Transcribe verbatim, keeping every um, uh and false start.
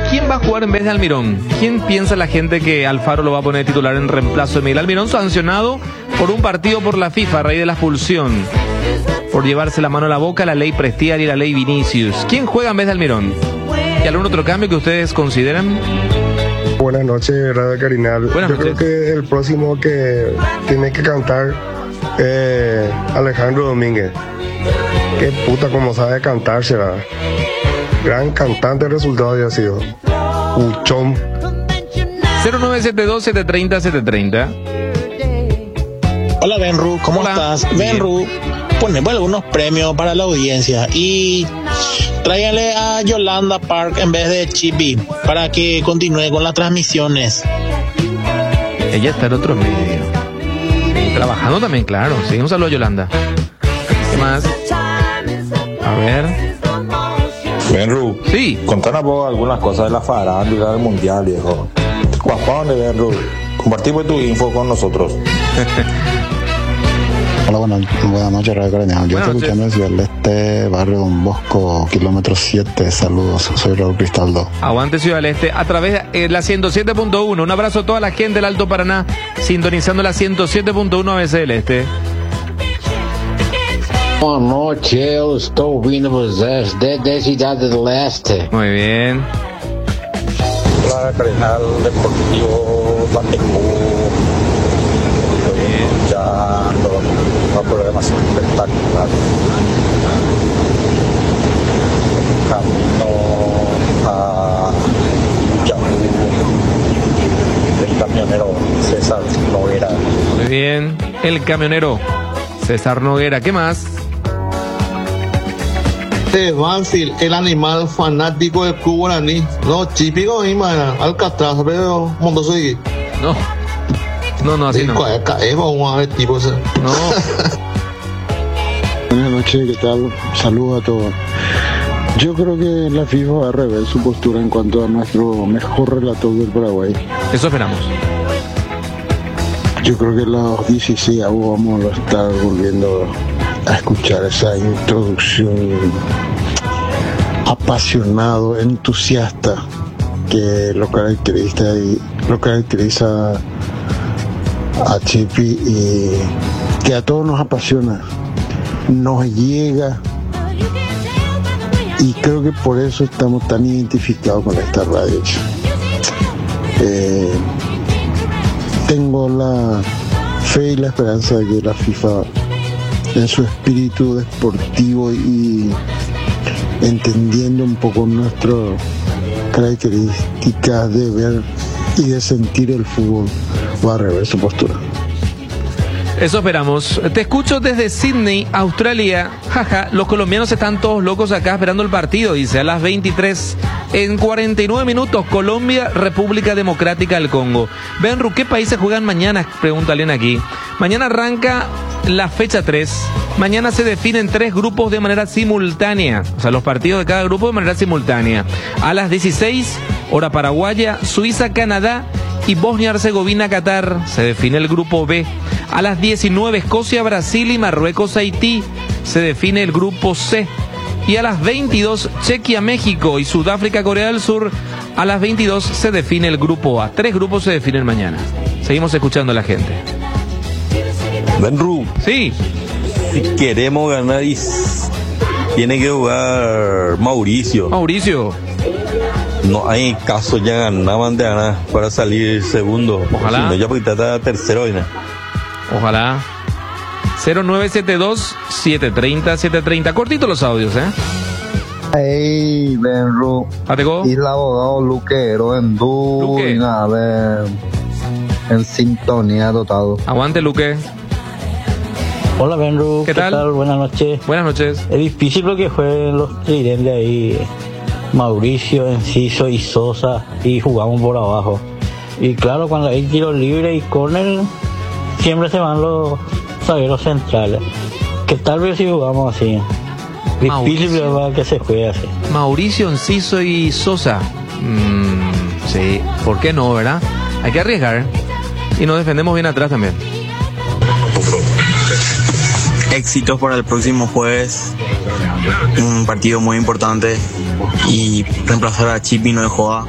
¿quién va a jugar en vez de Almirón? ¿Quién piensa la gente que Alfaro lo va a poner titular en reemplazo de Miguel Almirón, sancionado por un partido por la FIFA a raíz de la expulsión por llevarse la mano a la boca, la ley Prestiari y la ley Vinicius? ¿Quién juega en vez de Almirón? ¿Y algún otro cambio que ustedes consideran? Buenas noches, Radio Carinal. Buenas Yo noches. creo que el próximo que tiene que cantar es Alejandro Domínguez. Qué puta como sabe cantar, será. Gran cantante, el resultado había sido. Uchón. cero nueve siete dos, siete tres cero, siete tres cero. Hola Benru, ¿cómo Hola. estás? Benru, ponemos algunos premios para la audiencia y tráigale a Yolanda Park en vez de Chippy para que continúe con las transmisiones. Ella está en otro medio. Trabajando también, claro. Sí, un saludo a Yolanda. ¿Qué más? A ver. Benru, Sí. contanos vos algunas cosas de la farándula del mundial, viejo. Guapón de Benru. Compartimos tu info con nosotros. Hola, buenas, buenas noches, Radio Carinal. Yo Buenas estoy escuchando desde el este, barrio Don Bosco, kilómetro siete. Saludos, soy Raúl Cristaldo. Aguante Ciudad del Este a través de eh, la ciento siete punto uno. Un abrazo a toda la gente del Alto Paraná sintonizando la ciento siete punto uno A B C del Este. Boa noite, eu estou ouvindo vocês desde Cidade do Leste. Muy bien. Hola, Carinal Deportivo Batecu. Estoy escuchando una programación espectacular. Camino a Yahoo. El camionero César Noguera. Muy bien. El camionero César Noguera. ¿Qué más? De Banfield, el animal fanático del club guaraní. No, típico, imagina, Alcatraz, pero Mondoso y No. No, no, así no. vamos a ver, tipo ese. No. Buenas noches, ¿qué tal? Saludos a todos. Yo creo que la FIFA va a rever su postura en cuanto a nuestro mejor relator del Paraguay. Eso esperamos. Yo creo que los dieciséis vamos a estar volviendo a escuchar esa introducción apasionado, entusiasta que lo caracteriza y lo caracteriza a Chippy y que a todos nos apasiona, nos llega, y creo que por eso estamos tan identificados con esta radio. Eh, tengo la fe y la esperanza de que la FIFA, en su espíritu deportivo y entendiendo un poco nuestras características de ver y de sentir el fútbol, va a rever su postura. Eso esperamos. Te escucho desde Sydney, Australia. Jaja, los colombianos están todos locos acá esperando el partido. Dice a las veintitrés en cuarenta y nueve minutos. Colombia, República Democrática del Congo. Benru, ¿qué países juegan mañana? Pregunta alguien aquí. Mañana arranca la fecha tres. Mañana se definen tres grupos de manera simultánea. O sea, los partidos de cada grupo de manera simultánea. A las dieciséis, hora paraguaya, Suiza, Canadá y Bosnia-Herzegovina, Qatar. Se define el grupo B. A las diecinueve, Escocia, Brasil y Marruecos, Haití. Se define el grupo C. Y a las veintidós, Chequia, México y Sudáfrica, Corea del Sur. A las veintidós se define el grupo A. Tres grupos se definen mañana. Seguimos escuchando a la gente. Benru, Sí. si queremos ganar, y tiene que jugar Mauricio. Mauricio. No hay caso, ya ganaban de ganar para salir segundo. Ojalá. Si no, ya porque está tercero hoy, ¿no? Ojalá. cero nueve siete dos, siete tres cero, siete tres cero. Cortito los audios, ¿eh? Hey, Benru. Patego. Y el abogado Luquero en Luque. Duna, a ver, en sintonía dotado. Aguante, Luque. Hola Benru, ¿Qué tal? Buenas noches. Buenas noches. Es difícil lo que jueguen los tridentes de ahí, Mauricio, Enciso y Sosa, y jugamos por abajo. Y claro, cuando hay tiro libre y córner, siempre se van los zagueros centrales. Que tal vez si jugamos así. Difícil Mauricio. ¿verdad? Que se juegue así. Mauricio, Enciso y Sosa. Mm, sí, ¿por qué no, verdad? Hay que arriesgar. Y nos defendemos bien atrás también. Éxitos para el próximo jueves, un partido muy importante, y reemplazar a Chippy no de joda.